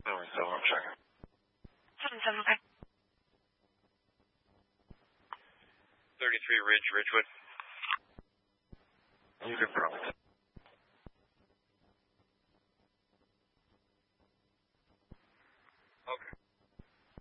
Alright, so I'm checking. 77, okay. 33 Ridge, Ridgewood. You can probably